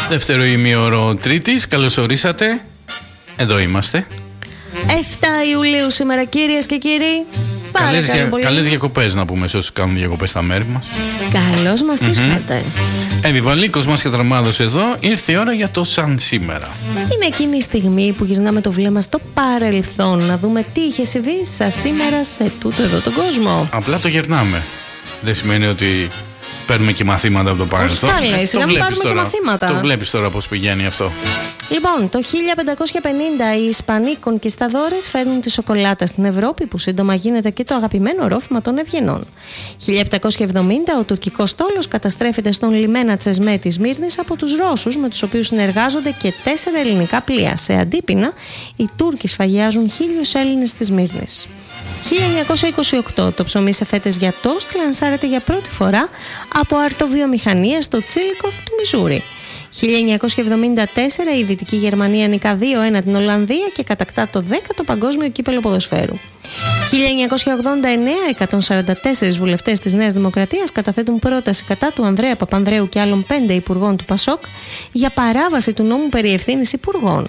Δεύτερο ημίωρο Τρίτης, καλώς ορίσατε. Εδώ είμαστε. 7 Ιουλίου σήμερα, κυρίες και κύριοι. Καλές διακοπές να πούμε σε όσους κάνουν διακοπές στα μέρη μας. Καλώς μας ήρθατε. Βαλίκος μας και Τραμάδος εδώ. Ήρθε η ώρα για το σαν σήμερα. Είναι εκείνη η στιγμή που γυρνάμε το βλέμμα στο παρελθόν, να δούμε τι είχε συμβεί σαν σήμερα σε τούτο εδώ τον κόσμο. Απλά το γυρνάμε. Δεν σημαίνει ότι παίρνουμε και μαθήματα από το παρελθόν. Όχι, τα λέει, σιγά μην πάρουμε και μαθήματα. Το βλέπεις τώρα πώς πηγαίνει αυτό. Λοιπόν, το 1550 οι Ισπανοί κονκισταδόρες φέρνουν τη σοκολάτα στην Ευρώπη, που σύντομα γίνεται και το αγαπημένο ρόφημα των Ευγενών. 1770 ο τουρκικός στόλος καταστρέφεται στον λιμένα Τσεσμέ της Σμύρνης από τους Ρώσους, με τους οποίους συνεργάζονται και 4 ελληνικά πλοία. Σε αντίπεινα, οι Τούρκοι σφαγιάζουν 1.000 Έλληνες της Σμύρνης. 1928 το ψωμί σε φέτες για τόστ λανσάρεται για πρώτη φορά από αρτοβιομηχανία στο Τσίλικοφ του Μιζούρι. 1974 η Δυτική Γερμανία νικά 2-1 την Ολλανδία και κατακτά το 10ο Παγκόσμιο Κύπελλο Ποδοσφαίρου. 1989 144 βουλευτές της Νέας Δημοκρατίας καταθέτουν πρόταση κατά του Ανδρέα Παπανδρέου και άλλων 5 υπουργών του ΠΑΣΟΚ για παράβαση του νόμου περί ευθύνης υπουργών.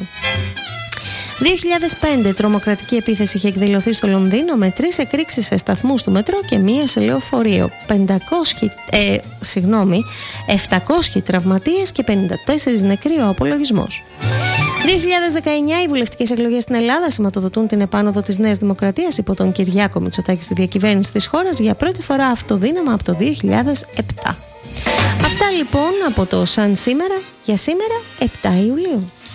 2005 τρομοκρατική επίθεση είχε εκδηλωθεί στο Λονδίνο με 3 εκρήξεις σε σταθμούς του μετρό και 1 σε λεωφορείο. 700 τραυματίες και 54 νεκροί ο απολογισμός. 2019 οι βουλευτικές εκλογές στην Ελλάδα σηματοδοτούν την επάνωδο της Νέας Δημοκρατίας υπό τον Κυριάκο Μητσοτάκη στη διακυβέρνηση της χώρας για πρώτη φορά αυτοδύναμα από το 2007. Αυτά λοιπόν από το σαν σήμερα για σήμερα 7 Ιουλίου.